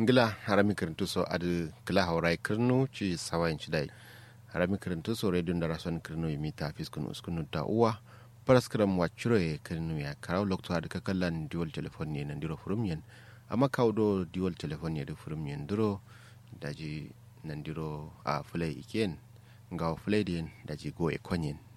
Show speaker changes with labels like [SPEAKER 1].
[SPEAKER 1] ngila harami kirintu so adu kila haurai kirnu ci sawayin chidai harami kirintu so radio ndarason kirnu yimita fiskun uskunu da uwa paraskram wachuro e kirnu ya karaw lokto adu kakallan dual telephone ne nandiro furumyen amma kawdo dual telephone ne da furumyen duro daji nandiro a fulai iken ngaw fulai din daji go e konyen